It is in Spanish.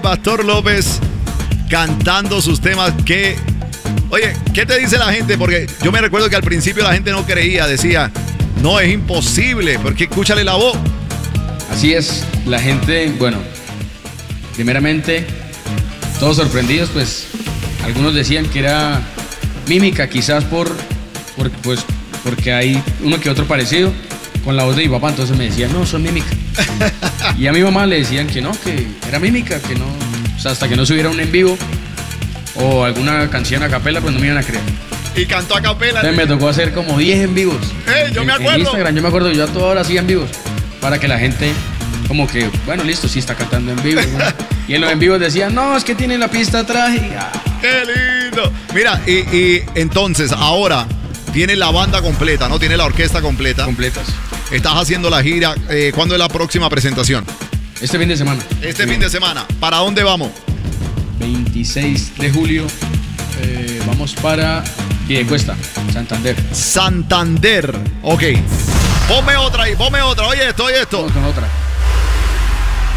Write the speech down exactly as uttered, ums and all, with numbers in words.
Pastor López cantando sus temas. Que, oye, ¿qué te dice la gente? Porque yo me recuerdo que al principio la gente no creía, decía, no, es imposible, porque escúchale la voz. Así es, la gente, bueno, primeramente, todos sorprendidos, pues, algunos decían que era mímica, quizás por, por pues, porque hay uno que otro parecido con la voz de mi papá, entonces me decían, no, son mímica. Y a mi mamá le decían que no, que era mímica, que no, o sea, hasta que no subiera un en vivo o alguna canción a capela, pues no me iban a creer. Y cantó a capela. Entonces me tocó hacer como diez en vivos. Hey, yo en, me acuerdo. En Instagram, yo me acuerdo, yo a toda hora hacía en vivos, para que la gente, como que, bueno, listo, sí está cantando en vivo, ¿no? Y en los en vivos decían, no, es que tiene la pista atrás y... ah. ¡Qué lindo! Mira, y, y entonces, ahora, tiene la banda completa, ¿no? Tiene la orquesta completa. Completas. Estás haciendo la gira. Eh, ¿Cuándo es la próxima presentación? Este fin de semana. Este fin de semana. ¿Para dónde vamos? veintiséis de julio. Eh, vamos para Piedecuesta, Santander. Santander. Ok. Ponme otra ahí, ponme otra. Oye esto, oye esto. Vamos con otra.